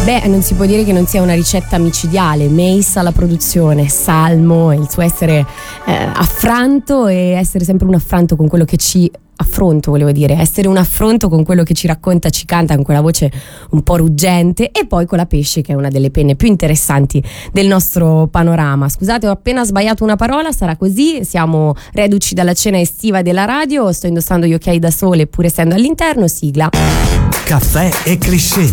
Beh, non si può dire che non sia una ricetta micidiale. Mace alla produzione, Salmo e il suo essere affranto e essere sempre un affranto con quello che ci affronto, volevo dire, essere un affronto con quello che ci racconta, ci canta con quella voce un po' ruggente, e poi con la Pesce, che è una delle penne più interessanti del nostro panorama. Scusate, ho appena sbagliato una parola, sarà così, siamo reduci dalla cena estiva della radio, sto indossando gli occhiali da sole pur essendo all'interno. Sigla. Caffè e cliché.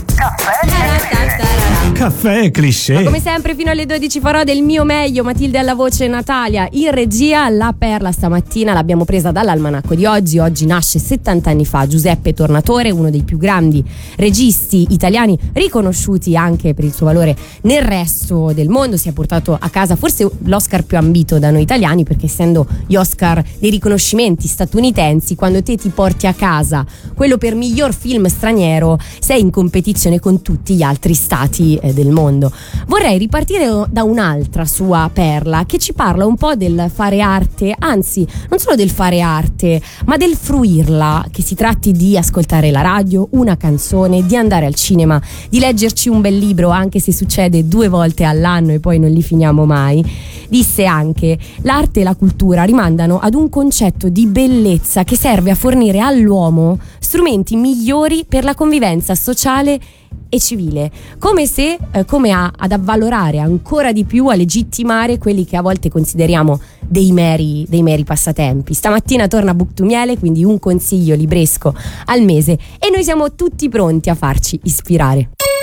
Caffè e cliché. Ma come sempre fino alle 12 farò del mio meglio. Matilde alla voce, Natalia in regia. La perla stamattina l'abbiamo presa dall'almanacco di oggi. Oggi nasce 70 anni fa Giuseppe Tornatore, uno dei più grandi registi italiani, riconosciuti anche per il suo valore nel resto del mondo. Si è portato a casa forse l'Oscar più ambito da noi italiani, perché essendo gli Oscar dei riconoscimenti statunitensi, quando te ti porti a casa quello per miglior film straniero, sei in competizione con tutti gli altri stati del mondo. Vorrei ripartire da un'altra sua perla che ci parla un po' del fare arte, anzi non solo del fare arte ma del fruirla, che si tratti di ascoltare la radio, una canzone, di andare al cinema, di leggerci un bel libro, anche se succede 2 volte all'anno e poi non li finiamo mai. Disse anche: l'arte e la cultura rimandano ad un concetto di bellezza che serve a fornire all'uomo strumenti migliori per la convivenza sociale e civile, come se ad avvalorare ancora di più, a legittimare quelli che a volte consideriamo dei meri passatempi. Stamattina torna Buktumiele, quindi un consiglio libresco al mese, e noi siamo tutti pronti a farci ispirare.